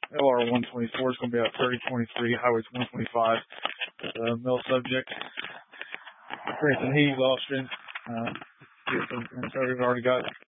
LR 124 is going to be at 3023, Highway 125. Male subject, experiencing heat exhaustion. And so we've already got